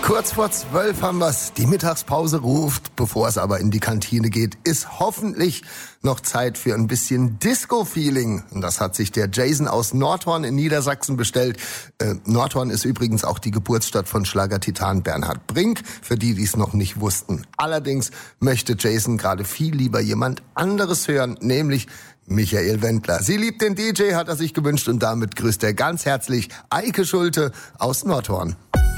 Kurz vor 12 haben wir's. Die Mittagspause ruft. Bevor es aber in die Kantine geht, ist hoffentlich noch Zeit für ein bisschen Disco-Feeling. Und das hat sich der Jason aus Nordhorn in Niedersachsen bestellt. Nordhorn ist übrigens auch die Geburtsstadt von Schlagertitan Bernhard Brink, für die es noch nicht wussten. Allerdings möchte Jason gerade viel lieber jemand anderes hören, nämlich Michael Wendler. Sie liebt den DJ, hat er sich gewünscht, und damit grüßt er ganz herzlich Eike Schulte aus Nordhorn.